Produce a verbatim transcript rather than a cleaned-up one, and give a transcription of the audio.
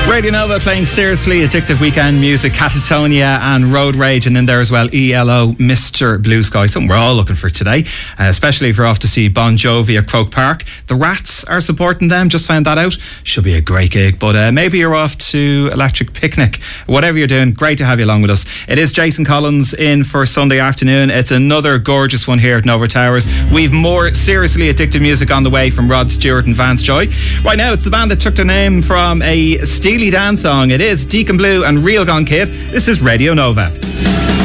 Radio Nova playing Seriously Addictive Weekend music, Catatonia and Road Rage, and in there as well E L O, Mister Blue Sky, something we're all looking for today, uh, especially if you're off to see Bon Jovi at Croke Park. The Rats are supporting them, just found that out. Should be a great gig, but uh, maybe you're off to Electric Picnic. Whatever you're doing, great to have you along with us. It is Jason Collins in for Sunday afternoon. It's another gorgeous one here at Nova Towers. We've more Seriously Addictive music on the way from Rod Stewart and Vance Joy. Right now it's the band that took their name from a Steely Dan song. It is Deacon Blue and Real Gone Kid. This is Radio Nova.